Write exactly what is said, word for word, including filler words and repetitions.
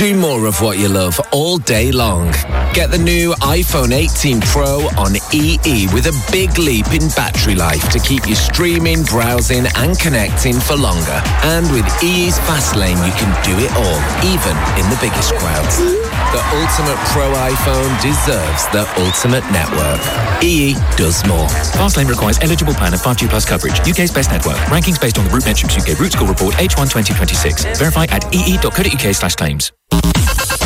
Do more of what you love all day long. Get the new iPhone eighteen Pro on E E with a big leap in battery life to keep you streaming, browsing and connecting for longer. And with E E's Fast Lane, you can do it all, even in the biggest crowds. The ultimate Pro iPhone deserves the ultimate network. E E does more. Fastlane requires eligible plan of five G plus coverage. U K's best network. Rankings based on the Root Metrics U K Root Score Report H one twenty twenty-six. Verify at ee dot co dot uk slash claims.